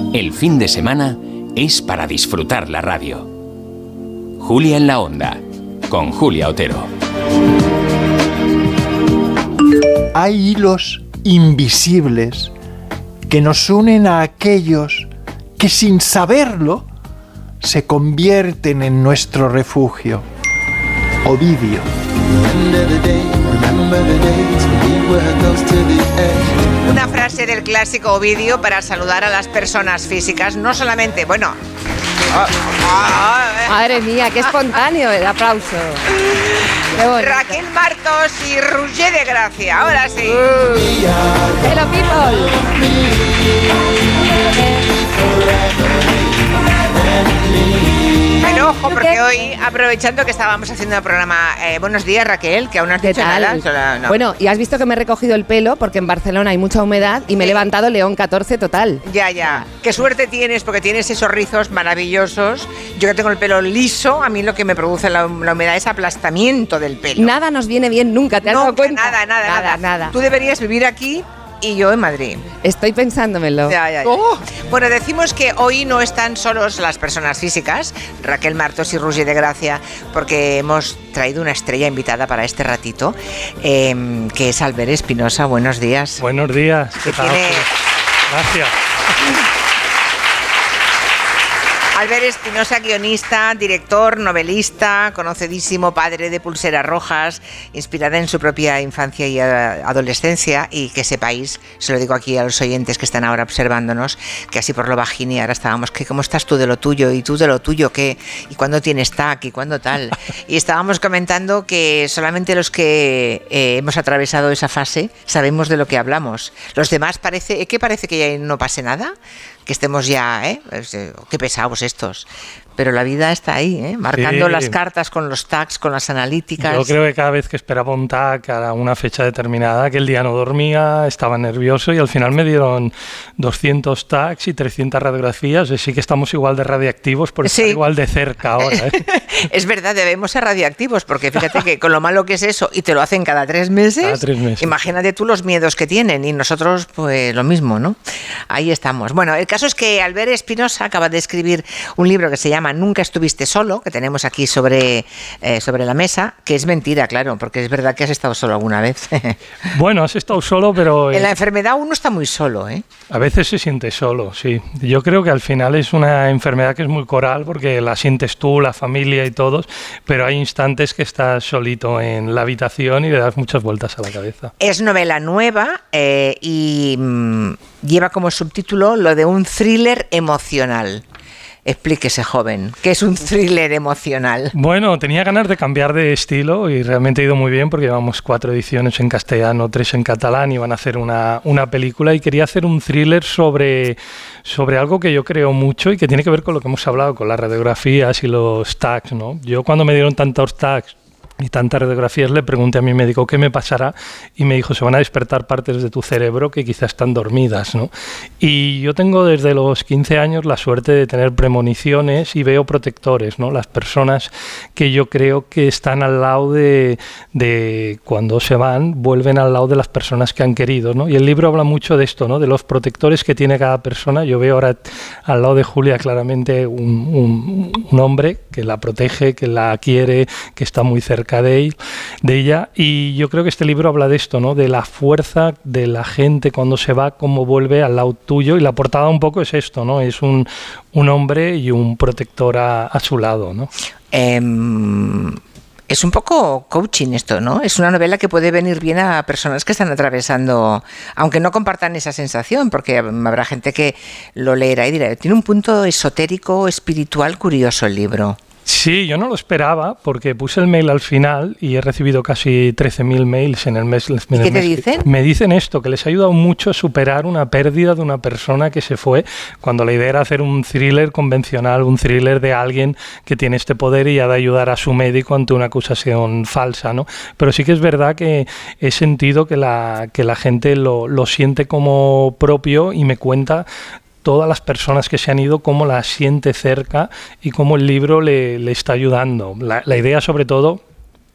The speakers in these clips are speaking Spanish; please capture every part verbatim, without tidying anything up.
El fin de semana es para disfrutar la radio. Julia en la Onda, con Julia Otero. Hay hilos invisibles que nos unen a aquellos que sin saberlo se convierten en nuestro refugio. Ovidio. Una frase del clásico Ovidio para saludar a las personas físicas, no solamente, bueno... Oh, oh, Madre mía, qué espontáneo el aplauso. Qué bonito. Raquel Martos y Roger de Gracia, ahora sí. Hello people. Pero ojo, porque hoy, aprovechando que estábamos haciendo el programa, eh, buenos días Raquel, que aún no has dicho nada. Solo, no. Bueno, y has visto que me he recogido el pelo porque en Barcelona hay mucha humedad y me he levantado León catorce total. Ya, ya. Qué suerte tienes porque tienes esos rizos maravillosos. Yo que tengo el pelo liso, a mí lo que me produce la, la humedad es aplastamiento del pelo. Nada nos viene bien nunca, ¿te has no, dado cuenta? Nada, nada, nada, nada, nada. Tú deberías vivir aquí y yo en Madrid. Estoy pensándomelo. Ya, ya, ya. Oh. Bueno, decimos que hoy no están solos las personas físicas, Raquel Martos y Roger de Gracia, porque hemos traído una estrella invitada para este ratito, eh, que es Albert Espinosa. Buenos días. Buenos días. ¿Qué tal? Tiene... Gracias. Albert Espinosa, guionista, director, novelista, conocidísimo, padre de Pulseras Rojas, inspirada en su propia infancia y adolescencia, y que sepáis, se lo digo aquí a los oyentes que están ahora observándonos, que así por lo bajín y ahora estábamos, que ¿cómo estás tú de lo tuyo? ¿Y tú de lo tuyo qué? ¿Y cuándo tienes T A C? ¿Y cuándo tal? Y estábamos comentando que solamente los que eh, hemos atravesado esa fase sabemos de lo que hablamos. Los demás parece, ¿qué parece que ya no pase nada? Que estemos ya, ¿eh? Qué pesados estos. Pero la vida está ahí, ¿eh? Marcando sí. Las cartas con los tags, con las analíticas. Yo creo que cada vez que esperaba un tag a una fecha determinada, aquel día no dormía, estaba nervioso y al final me dieron doscientos tags y trescientas radiografías. Así que estamos igual de radiactivos, por estar sí. igual de cerca ahora, ¿eh? Es verdad, debemos ser radiactivos, porque fíjate que con lo malo que es eso, y te lo hacen cada tres meses, cada tres meses. Imagínate tú los miedos que tienen, y nosotros pues lo mismo, ¿no? Ahí estamos. Bueno, el caso es que Albert Espinosa acaba de escribir un libro que se llama Nunca estuviste solo, que tenemos aquí sobre, eh, sobre la mesa, que es mentira, claro, porque es verdad que has estado solo alguna vez. Bueno, has estado solo, pero... Eh, en la enfermedad uno está muy solo, ¿eh? A veces se siente solo, sí. Yo creo que al final es una enfermedad que es muy coral, porque la sientes tú, la familia y todos, pero hay instantes que estás solito en la habitación y le das muchas vueltas a la cabeza. Es novela nueva eh, y mmm, lleva como subtítulo lo de un thriller emocional. Explíquese, joven, ¿qué es un thriller emocional? Bueno, tenía ganas de cambiar de estilo y realmente ha ido muy bien porque llevamos cuatro ediciones en castellano, tres en catalán y van a hacer una, una película y quería hacer un thriller sobre, sobre algo que yo creo mucho y que tiene que ver con lo que hemos hablado, con las radiografías y los tags, ¿no? Yo cuando me dieron tantos tags y tantas radiografías le pregunté a mi médico qué me pasará y me dijo, se van a despertar partes de tu cerebro que quizás están dormidas, ¿no? Y yo tengo desde los quince años la suerte de tener premoniciones y veo protectores, ¿no? Las personas que yo creo que están al lado de, de cuando se van, vuelven al lado de las personas que han querido, ¿no? Y el libro habla mucho de esto, ¿no? De los protectores que tiene cada persona. Yo veo ahora al lado de Julia claramente un, un, un hombre que la protege, que la quiere, que está muy cerca De, de ella, y yo creo que este libro habla de esto, ¿no? De la fuerza de la gente cuando se va, cómo vuelve al lado tuyo, y la portada un poco es esto, ¿no? Es un, un hombre y un protector a, a su lado, ¿no? Eh, es un poco coaching esto, ¿no? Es una novela que puede venir bien a personas que están atravesando, aunque no compartan esa sensación, porque habrá gente que lo leerá y dirá, tiene un punto esotérico, espiritual curioso el libro. Sí, yo no lo esperaba porque puse el mail al final y he recibido casi trece mil mails en el mes. En el ¿Y qué mes. te dicen? Me dicen esto, que les ha ayudado mucho a superar una pérdida de una persona que se fue, cuando la idea era hacer un thriller convencional, un thriller de alguien que tiene este poder y ha de ayudar a su médico ante una acusación falsa, ¿no? Pero sí que es verdad que he sentido que la, que la gente lo, lo siente como propio y me cuenta todas las personas que se han ido, cómo la siente cerca y cómo el libro le, le está ayudando. La, la idea, sobre todo,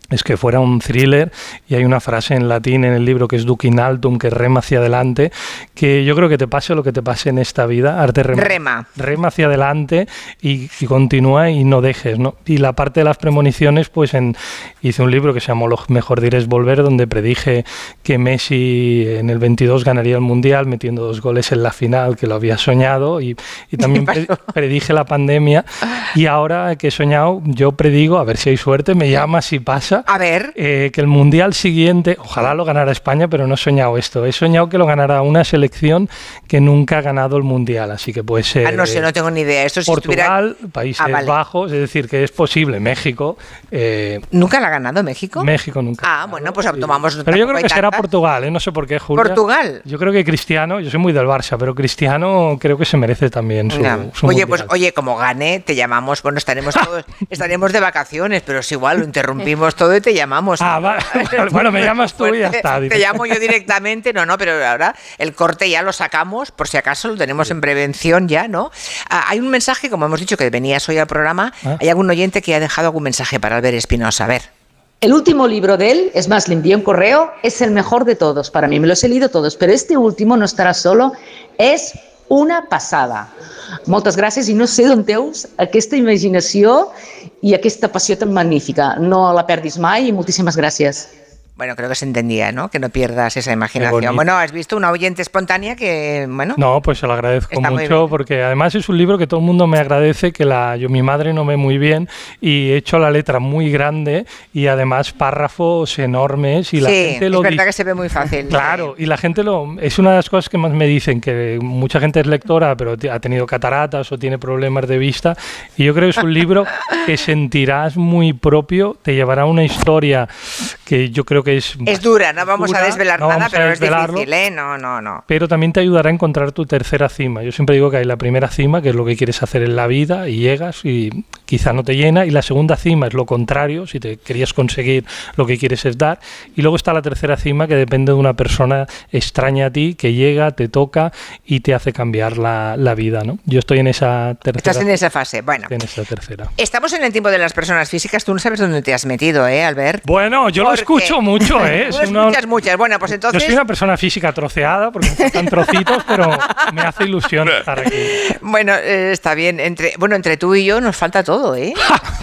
es que fuera un thriller, y hay una frase en latín en el libro que es duc in altum, que rema hacia adelante, que yo creo que te pase lo que te pase en esta vida, arte rema, rema. rema hacia adelante y, y continúa y no dejes, ¿no? Y la parte de las premoniciones, pues en, hice un libro que se llamó Lo mejor dir es volver, donde predije que Messi en el veintidós ganaría el Mundial metiendo dos goles en la final, que lo había soñado, y, y también pre, predije la pandemia, y ahora que he soñado, yo predigo, a ver si hay suerte, me llama si pasa, A ver. Eh, que el Mundial siguiente, ojalá lo ganara España, pero no he soñado esto. He soñado que lo ganara una selección que nunca ha ganado el Mundial, así que puede ser... Ah, no sé, no tengo ni idea. Esto si Portugal, estuviera... Países ah, vale. Bajos, es decir, que es posible. México... Eh, ¿Nunca la ha ganado México? México nunca. Ah, bueno, pues tomamos... Pero yo creo que será Portugal, ¿eh? No sé por qué, Julia. ¿Portugal? Yo creo que Cristiano, yo soy muy del Barça, pero Cristiano creo que se merece también su, no. su Oye, Mundial. pues oye, como gane, te llamamos, bueno, estaremos todos, estaremos de vacaciones, pero es igual, lo interrumpimos todo y te llamamos. Ah, va. Bueno, me llamas tú y ya está. Te llamo yo directamente, no, no, pero ahora el corte ya lo sacamos, por si acaso lo tenemos en prevención ya, ¿no? Ah, hay un mensaje, como hemos dicho, que venías hoy al programa, ah. Hay algún oyente que ha dejado algún mensaje para Albert Espinosa, a ver. El último libro de él, es más, le envié un correo, es el mejor de todos, para mí, me los he leído todos, pero este último, No estarás solo, és una passada. Moltes gràcies i no sé d'on teus aquesta imaginació i aquesta passió tan magnífica. No la perdis mai i moltíssimes gràcies. Bueno, creo que se entendía, ¿no? Que no pierdas esa imaginación. Bueno, has visto una oyente espontánea que, bueno... No, pues se lo agradezco mucho, porque además es un libro que todo el mundo me agradece, que la yo mi madre no ve muy bien, y he hecho la letra muy grande y además párrafos enormes y la sí, gente lo... es verdad que se ve muy fácil. Claro, y la gente lo... Es una de las cosas que más me dicen, que mucha gente es lectora, pero ha tenido cataratas o tiene problemas de vista, y yo creo que es un libro que sentirás muy propio, te llevará a una historia que yo creo que es... Es dura, no vamos dura, a desvelar no nada, pero es difícil, ¿eh? No, no, no. Pero también te ayudará a encontrar tu tercera cima. Yo siempre digo que hay la primera cima, que es lo que quieres hacer en la vida, y llegas y quizá no te llena, y la segunda cima es lo contrario, si te querías conseguir lo que quieres es dar, y luego está la tercera cima, que depende de una persona extraña a ti, que llega, te toca y te hace cambiar la, la vida, ¿no? Yo estoy en esa tercera. Estás en esa fase, bueno. En esa tercera. Estamos en el tiempo de las personas físicas, tú no sabes dónde te has metido, ¿eh, Albert? Bueno, yo lo escucho mucho. Mucho, ¿eh? Tú escuchas una... muchas. Bueno, pues entonces... Yo soy una persona física troceada, porque me faltan trocitos, pero me hace ilusión estar aquí. Bueno, eh, está bien. Entre, bueno, entre tú y yo nos falta todo, ¿eh?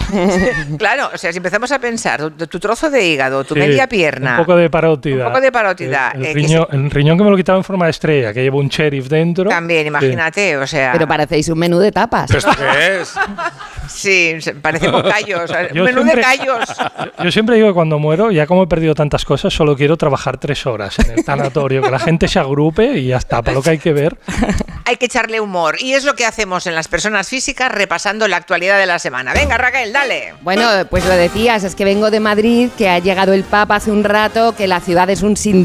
Claro, o sea, si empezamos a pensar, tu, tu trozo de hígado, tu sí, media pierna... Un poco de parótida. Un poco de parótida. El, el, eh, riñón, que el riñón que me lo quitaba en forma de estrella, que llevo un sheriff dentro. También, imagínate, sí. O sea... Pero parecéis un menú de tapas. ¿Pero esto qué es? Sí, parecemos callos. Un menú siempre, de callos. Yo, yo siempre digo que cuando muero, ya como he perdido tantas cosas, solo quiero trabajar tres horas en el tanatorio, que la gente se agrupe y ya está, para lo que hay que ver. Hay que echarle humor, y es lo que hacemos en las personas físicas, repasando la actualidad de la semana. Venga, Raquel, dale. Bueno, pues lo decías, es que vengo de Madrid, que ha llegado el Papa hace un rato, que la ciudad es un sin